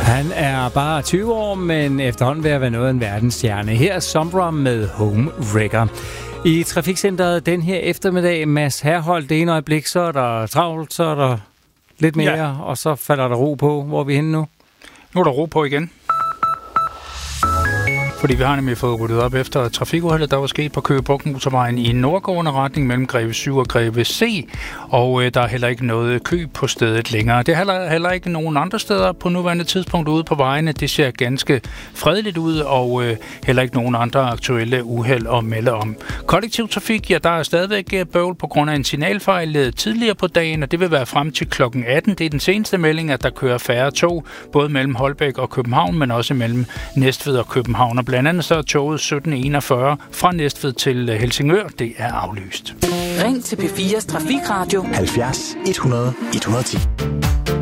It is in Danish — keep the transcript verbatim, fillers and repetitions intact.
Han er bare tyve år, men efterhånden vil at være noget af en verdensstjerne. Her er Sombra med Home Wrecker. I Trafikcenteret den her eftermiddag, Mads Herholdt, det ene øjeblik, så er der travlt, så er der lidt mere, ja. Og så falder der ro på. Hvor er vi henne nu? Nu er der ro på igen. Fordi vi har nemlig fået ryddet op efter trafikuheldet, der var sket på Køge Bugt Motorvejen i nordgående retning mellem Greve syv og Greve C, og øh, der er heller ikke noget kø på stedet længere. Det er heller, heller ikke nogen andre steder på nuværende tidspunkt ude på vejene. Det ser ganske fredeligt ud, og øh, heller ikke nogen andre aktuelle uheld at melde om. Kollektiv trafik, ja, der er stadigvæk bøvl på grund af en signalfejl tidligere på dagen, og det vil være frem til klokken atten. Det er den seneste melding, at der kører færre tog, både mellem Holbæk og København, men også mellem Næstved og København. Og blandt andet så er toget sytten enogfyrre fra Næstved til Helsingør. Det er aflyst. Ring til P fires Trafikradio halvfjerds et hundrede et hundrede og ti.